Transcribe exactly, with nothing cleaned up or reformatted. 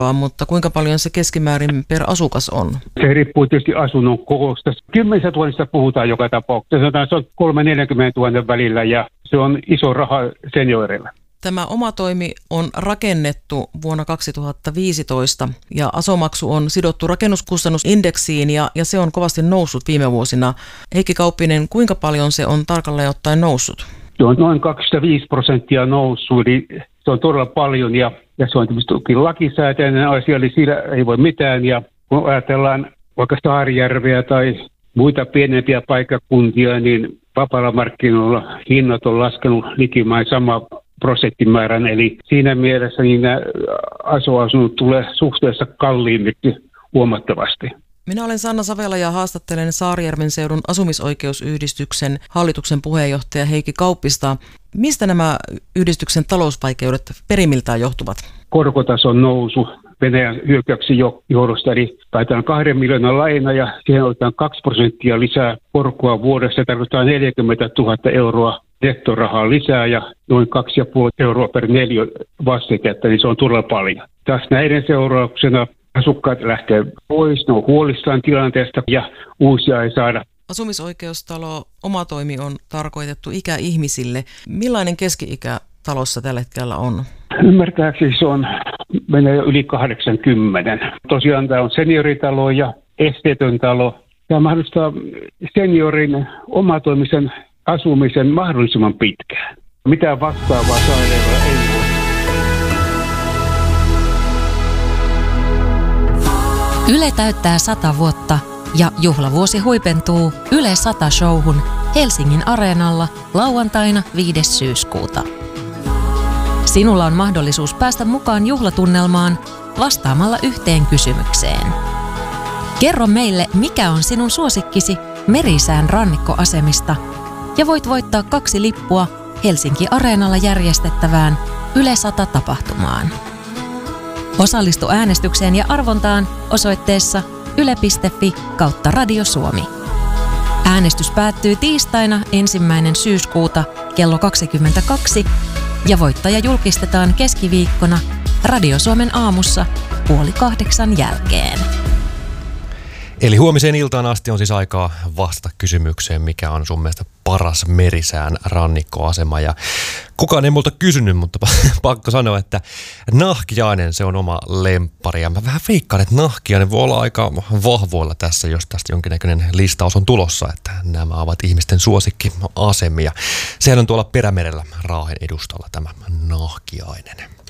mutta kuinka paljon se keskimäärin per asukas on? Se riippuu tietysti asunnon kokosta. Kymmenistä tuhansista puhutaan joka tapauksessa. Se on kolme neljäkymmentä tuhannen välillä ja se on iso raha senioreilla. Tämä omatoimi on rakennettu vuonna kaksituhattaviisitoista ja asomaksu on sidottu rakennuskustannusindeksiin ja, ja se on kovasti noussut viime vuosina. Heikki Kauppinen, kuinka paljon se on tarkalleen ottaen noussut? Se on noin kaksikymmentäviisi prosenttia noussut, eli se on todella paljon ja, ja se on tietysti lakisääteinen asia, eli siinä ei voi mitään. Ja kun ajatellaan vaikka Saarijärveä tai muita pienempiä paikkakuntia, niin vapaalla markkinoilla hinnat on laskenut likimain sama prosenttimäärän, eli siinä mielessä niin nämä aso-asunnot tulee suhteessa kalliimmiksi huomattavasti. Minä olen Sanna Savela ja haastattelen Saarijärven seudun asumisoikeusyhdistyksen hallituksen puheenjohtaja Heikki Kauppista. Mistä nämä yhdistyksen talousvaikeudet perimmiltään johtuvat? Korkotason nousu Venäjän hyökkäyksen johdosta, eli taitaan kahden miljoonan laina ja siihen otetaan kaksi prosenttia lisää korkoa vuodessa. Se tarkoittaa neljäkymmentätuhatta euroa nettorahaa lisää ja noin kaksi pilkku viisi euroa per neliö vastiketta, niin se on todella paljon. Taas näiden seurauksena asukkaat lähtee pois, ne on huolissaan tilanteesta ja uusia ei saada. Asumisoikeustalo omatoimi on tarkoitettu ikäihmisille. Millainen keski-ikä talossa tällä hetkellä on? Ymmärtääkseni se on menee jo yli kahdeksankymmentä. Tosiaan tämä on senioritalo ja esteetön talo. Tämä mahdollistaa seniorin omatoimisen asumisen mahdollisimman pitkään. Mitään vastaavaa sairailla ei ole. Yle täyttää sata vuotta ja juhlavuosi huipentuu Yle sata-showhun Helsingin Areenalla lauantaina viides syyskuuta. Sinulla on mahdollisuus päästä mukaan juhlatunnelmaan vastaamalla yhteen kysymykseen. Kerro meille, mikä on sinun suosikkisi Merisään rannikkoasemista ja voit voittaa kaksi lippua Helsinki Areenalla järjestettävään Yle sata-tapahtumaan. Osallistu äänestykseen ja arvontaan osoitteessa yle piste fi kautta Radio Suomi. Äänestys päättyy tiistaina ensimmäinen syyskuuta kello kaksikymmentäkaksi ja voittaja julkistetaan keskiviikkona Radio Suomen aamussa puoli kahdeksan jälkeen. Eli huomiseen iltaan asti on siis aikaa vastata kysymykseen, mikä on sun mielestä paras Merisään rannikkoasema. Ja kukaan ei multa kysynyt, mutta pakko sanoa, että Nahkiainen se on oma lemppari. Ja mä vähän veikkaan, että Nahkiainen voi olla aika vahvoilla tässä, jos tästä jonkinnäköinen listaus on tulossa, että nämä ovat ihmisten suosikkiasemia. Sehän on tuolla Perämerellä Raahen edustalla tämä Nahkiainen.